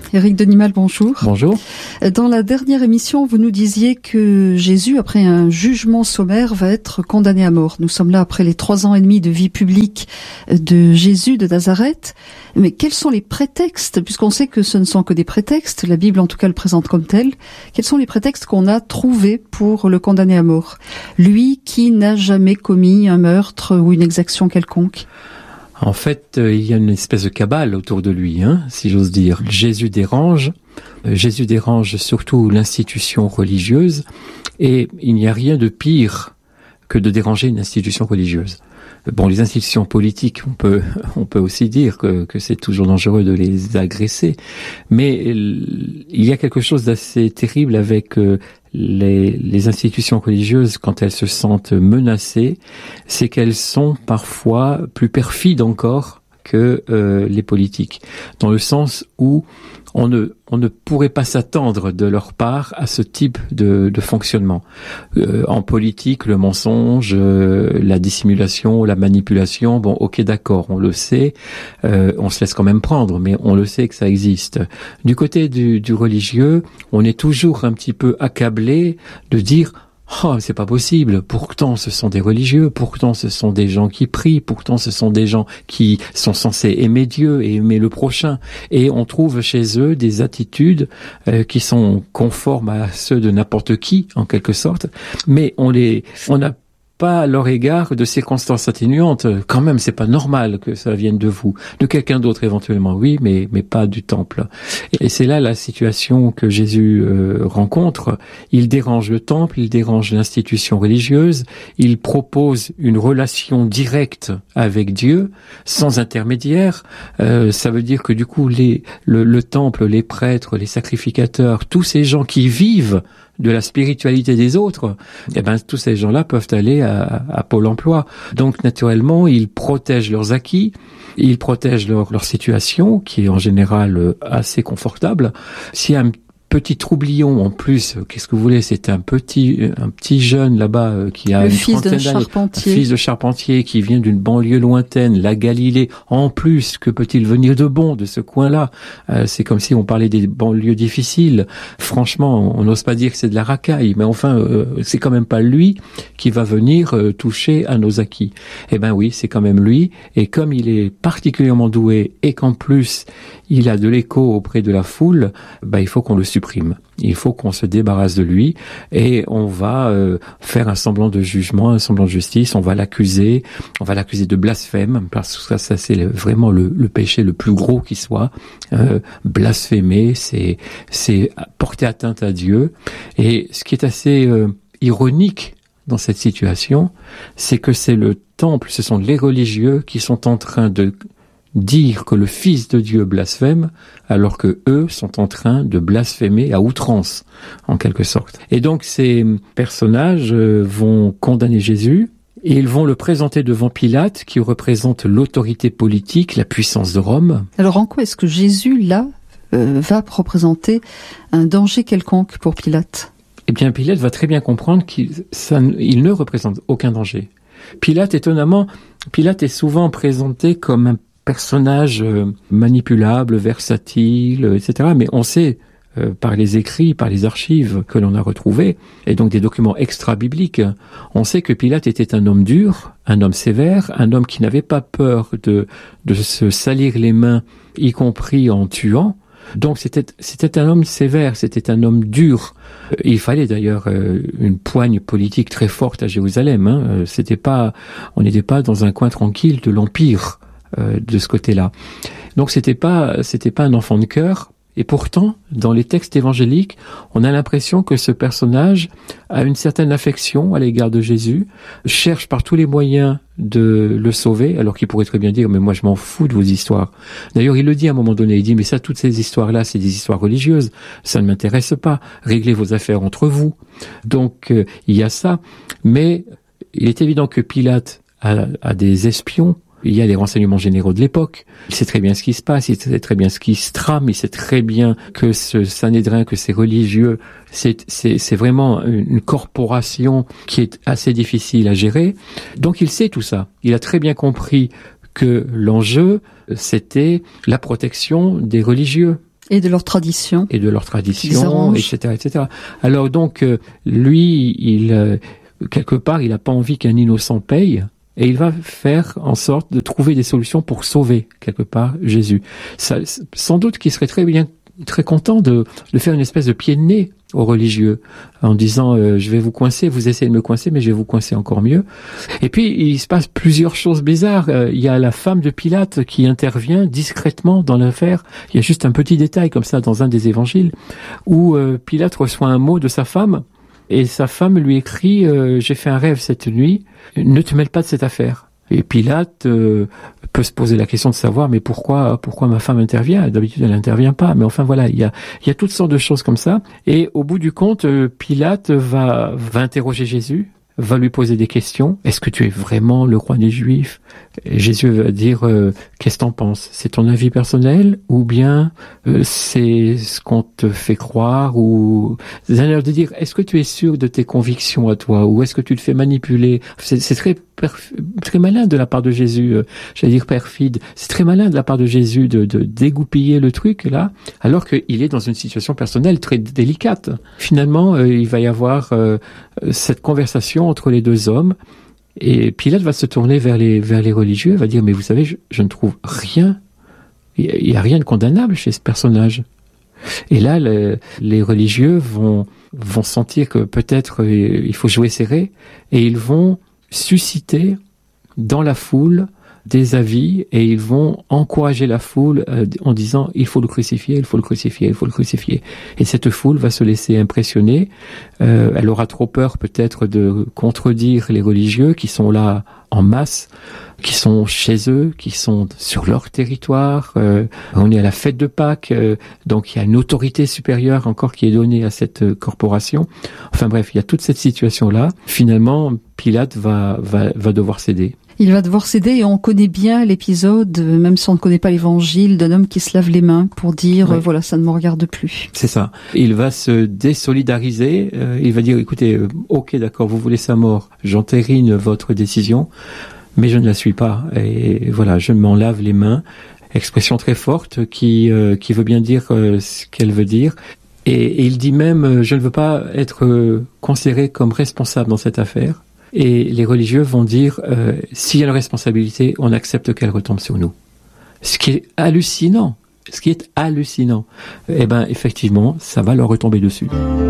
Éric Denimal, bonjour. Bonjour. Dans la dernière émission, vous nous disiez que Jésus, après un jugement sommaire, va être condamné à mort. Nous sommes là après les 3 ans et demi de vie publique de Jésus de Nazareth. Mais quels sont les prétextes, puisqu'on sait que ce ne sont que des prétextes, la Bible en tout cas le présente comme tel, quels sont les prétextes qu'on a trouvés pour le condamner à mort? Lui qui n'a jamais commis un meurtre ou une exaction quelconque. En fait, il y a une espèce de cabale autour de lui, si j'ose dire. Jésus dérange surtout l'institution religieuse, et il n'y a rien de pire que de déranger une institution religieuse. Bon, les institutions politiques, on peut aussi dire que c'est toujours dangereux de les agresser, mais il y a quelque chose d'assez terrible avec les institutions religieuses quand elles se sentent menacées, c'est qu'elles sont parfois plus perfides encore que les politiques, dans le sens où on ne pourrait pas s'attendre de leur part à ce type de fonctionnement. En politique, le mensonge, la dissimulation, la manipulation, bon, ok, d'accord, on le sait, on se laisse quand même prendre, mais on le sait que ça existe. Du côté du religieux, on est toujours un petit peu accablé de dire « Oh, c'est pas possible, pourtant ce sont des religieux, pourtant ce sont des gens qui prient, pourtant ce sont des gens qui sont censés aimer Dieu et aimer le prochain. » Et on trouve chez eux des attitudes qui sont conformes à ceux de n'importe qui, en quelque sorte, mais on n'a pas à leur égard de circonstances atténuantes. Quand même, c'est pas normal que ça vienne de vous. De quelqu'un d'autre éventuellement, oui, mais pas du temple. Et c'est là la situation que Jésus rencontre. Il dérange le temple, il dérange l'institution religieuse, il propose une relation directe avec Dieu, sans intermédiaire. Ça veut dire que du coup, le temple, les prêtres, les sacrificateurs, tous ces gens qui vivent de la spiritualité des autres, tous ces gens-là peuvent aller à Pôle emploi. Donc, naturellement, ils protègent leurs acquis, ils protègent leur situation, qui est en général assez confortable. S'il y a un petit troublion en plus, qu'est-ce que vous voulez, c'est un petit jeune là-bas qui a le une fils d'un trentaine d'années, charpentier. fils de charpentier qui vient d'une banlieue lointaine, la Galilée. En plus, que peut-il venir de bon de ce coin-là? C'est comme si on parlait des banlieues difficiles. Franchement, on n'ose pas dire que c'est de la racaille, mais enfin, c'est quand même pas lui qui va venir toucher à nos acquis. Eh ben oui, c'est quand même lui. Et comme il est particulièrement doué et qu'en plus il a de l'écho auprès de la foule, il faut qu'on le supprime. Il faut qu'on se débarrasse de lui et on va faire un semblant de jugement, un semblant de justice. On va l'accuser de blasphème, parce que ça c'est vraiment le péché le plus gros qui soit. Blasphémer, c'est porter atteinte à Dieu. Et ce qui est assez ironique dans cette situation, c'est que c'est le temple, ce sont les religieux qui sont en train de dire que le Fils de Dieu blasphème, alors que eux sont en train de blasphémer à outrance, en quelque sorte. Et donc ces personnages vont condamner Jésus, et ils vont le présenter devant Pilate, qui représente l'autorité politique, la puissance de Rome. Alors en quoi est-ce que Jésus, là, va représenter un danger quelconque pour Pilate? Eh bien, Pilate va très bien comprendre qu'il ne représente aucun danger. Pilate, étonnamment, est souvent présenté comme un personnage manipulable, versatile, etc. Mais on sait, par les écrits, par les archives que l'on a retrouvées, et donc des documents extra-bibliques, on sait que Pilate était un homme dur, un homme sévère, un homme qui n'avait pas peur de se salir les mains, y compris en tuant. Donc c'était un homme sévère, c'était un homme dur. Il fallait d'ailleurs une poigne politique très forte à Jérusalem. On n'était pas dans un coin tranquille de l'Empire. De ce côté-là. Donc c'était pas un enfant de cœur, et pourtant dans les textes évangéliques, on a l'impression que ce personnage a une certaine affection à l'égard de Jésus, cherche par tous les moyens de le sauver, alors qu'il pourrait très bien dire mais moi je m'en fous de vos histoires. D'ailleurs, il le dit à un moment donné, il dit mais ça, toutes ces histoires-là, c'est des histoires religieuses, ça ne m'intéresse pas, réglez vos affaires entre vous. Donc il y a ça, mais il est évident que Pilate a des espions. Il y a les renseignements généraux de l'époque. Il sait très bien ce qui se passe, il sait très bien ce qui se trame, il sait très bien que ce Sanhédrin, que ces religieux, c'est vraiment une corporation qui est assez difficile à gérer. Donc il sait tout ça. Il a très bien compris que l'enjeu, c'était la protection des religieux. Et de leur tradition. Et de leur tradition, etc., etc. Alors donc, lui, quelque part, il n'a pas envie qu'un innocent paye. Et il va faire en sorte de trouver des solutions pour sauver, quelque part, Jésus. Sans doute qu'il serait très content de faire une espèce de pied de nez aux religieux, en disant je vais vous coincer, vous essayez de me coincer, mais je vais vous coincer encore mieux. Et puis il se passe plusieurs choses bizarres. Il y a la femme de Pilate qui intervient discrètement dans l'affaire. Il y a juste un petit détail comme ça dans un des évangiles où Pilate reçoit un mot de sa femme et sa femme lui écrit j'ai fait un rêve cette nuit, ne te mêle pas de cette affaire. Et Pilate peut se poser la question de savoir mais pourquoi ma femme intervient? D'habitude elle n'intervient pas, mais enfin voilà, il y a toutes sortes de choses comme ça. Et au bout du compte, Pilate va interroger Jésus, va lui poser des questions. Est-ce que tu es vraiment le roi des Juifs? Et Jésus va dire qu'est-ce que t'en penses? C'est ton avis personnel ou bien c'est ce qu'on te fait croire? Ou c'est à dire de dire est-ce que tu es sûr de tes convictions à toi ou est-ce que tu te fais manipuler? C'est très malin de la part de Jésus, j'allais dire perfide. C'est très malin de la part de Jésus de dégoupiller le truc là, alors qu'il est dans une situation personnelle très délicate. Finalement, il va y avoir cette conversation entre les deux hommes. Et Pilate va se tourner vers les religieux, va dire mais vous savez, je ne trouve rien, il y a rien de condamnable chez ce personnage. Et là, les religieux vont sentir que peut-être il faut jouer serré, et ils vont susciter dans la foule des avis, et ils vont encourager la foule en disant il faut le crucifier, il faut le crucifier, il faut le crucifier. Et cette foule va se laisser impressionner. Elle aura trop peur peut-être de contredire les religieux qui sont là en masse, qui sont chez eux, qui sont sur leur territoire. On est à la fête de Pâques, donc il y a une autorité supérieure encore qui est donnée à cette corporation. Enfin bref, il y a toute cette situation-là. Finalement, Pilate va devoir céder. Il va devoir céder et on connaît bien l'épisode, même si on ne connaît pas l'évangile, d'un homme qui se lave les mains pour dire oui. Voilà, ça ne me regarde plus. C'est ça. Il va se désolidariser, il va dire écoutez, ok d'accord, vous voulez sa mort, j'entérine votre décision, mais je ne la suis pas. Et voilà, je m'en lave les mains. Expression très forte qui veut bien dire ce qu'elle veut dire. Et il dit même je ne veux pas être considéré comme responsable dans cette affaire. Et les religieux vont dire, s'il y a une responsabilité, on accepte qu'elle retombe sur nous. Ce qui est hallucinant. Eh ben, effectivement, ça va leur retomber dessus.